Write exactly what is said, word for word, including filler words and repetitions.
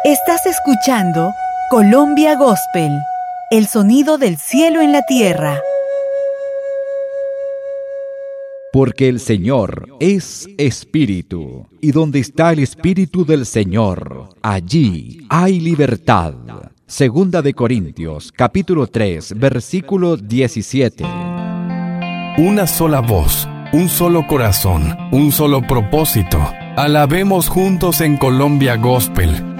Estás escuchando Colombia Gospel, el sonido del cielo en la tierra. Porque el Señor es Espíritu, y donde está el Espíritu del Señor, allí hay libertad. Segunda de Corintios, capítulo tres, versículo diecisiete. Una sola voz, un solo corazón, un solo propósito. Alabemos juntos en Colombia Gospel.